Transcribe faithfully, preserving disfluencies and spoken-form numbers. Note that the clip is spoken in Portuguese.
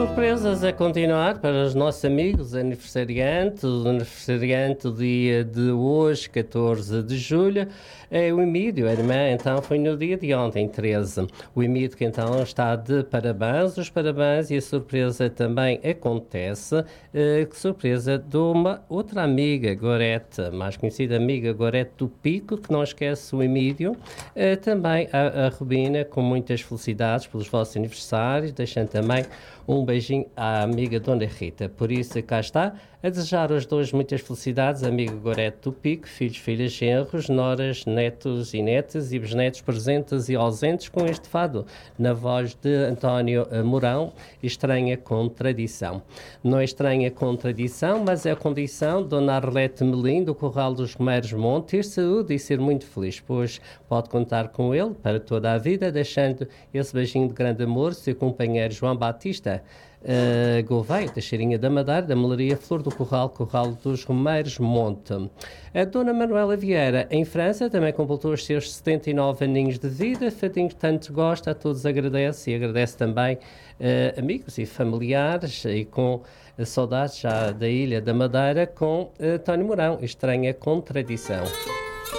surpresas a continuar para os nossos amigos aniversariantes. O aniversariante do dia de hoje, catorze de julho, é o Emílio. A irmã, então, foi no dia de ontem, treze. O Emílio, que então está de parabéns. Os parabéns e a surpresa também acontece. Eh, que surpresa de uma outra amiga, Gorete, mais conhecida amiga Gorete do Pico, que não esquece o Emílio. Eh, também a, a Rubina, com muitas felicidades pelos vossos aniversários, deixando também um beijinho à amiga Dona Rita. Por isso, cá está, a desejar aos dois muitas felicidades, amiga Gorete do Pico, filhos, filhas, genros, noras, netos e netas e bisnetos presentes e ausentes, com este fado, na voz de António Mourão, Estranha Contradição. Não é estranha contradição, mas é a condição de Dona Arlete Melim, do Corral dos Romeiros Monte, ter saúde e ser muito feliz, pois pode contar com ele para toda a vida, deixando esse beijinho de grande amor, seu companheiro João Batista Uh, Gouveia, da Cheirinha da Madeira, da Melaria Flor do Corral, Corral dos Romeiros Monte. A Dona Manuela Vieira, em França, também completou os seus setenta e nove aninhos de vida, fadinho que tanto gosta, a todos agradece e agradece também uh, amigos e familiares, e com uh, saudades já da Ilha da Madeira, com uh, António Mourão, Estranha Contradição.